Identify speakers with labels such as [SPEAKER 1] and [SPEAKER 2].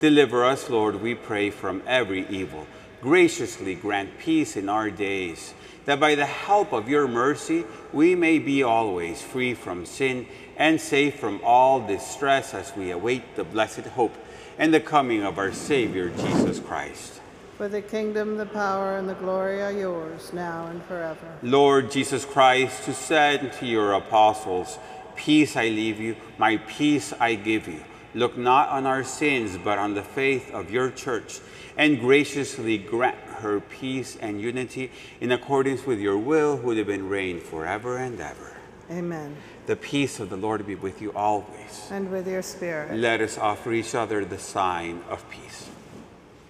[SPEAKER 1] Deliver us, Lord, we pray, from every evil. Graciously grant peace in our days, that by the help of your mercy we may be always free from sin and safe from all distress as we await the blessed hope and the coming of our Savior, Jesus Christ.
[SPEAKER 2] For the kingdom, the power, and the glory are yours, now and forever.
[SPEAKER 1] Lord Jesus Christ, who said to your apostles, "Peace I leave you, my peace I give you," look not on our sins, but on the faith of your church, and graciously grant her peace and unity in accordance with your will, who live and reign forever and ever.
[SPEAKER 2] Amen.
[SPEAKER 1] The peace of the Lord be with you always.
[SPEAKER 2] And with your spirit.
[SPEAKER 1] Let us offer each other the sign of peace.